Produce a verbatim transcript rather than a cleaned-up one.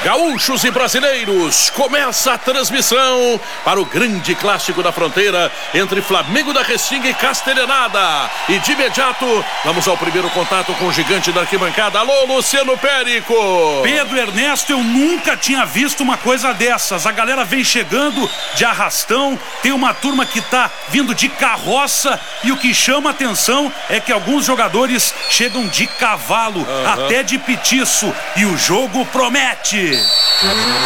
Gaúchos e brasileiros, começa a transmissão para o grande clássico da fronteira entre Flamengo da Restinga e Castelhanada. E de imediato, vamos ao primeiro contato com o gigante da arquibancada. Alô, Luciano Périco. Pedro Ernesto, eu nunca tinha visto uma coisa dessas. A galera vem chegando de arrastão, tem uma turma que tá vindo de carroça e o que chama atenção é que alguns jogadores chegam de cavalo, uhum. até de petiço, e o jogo promete.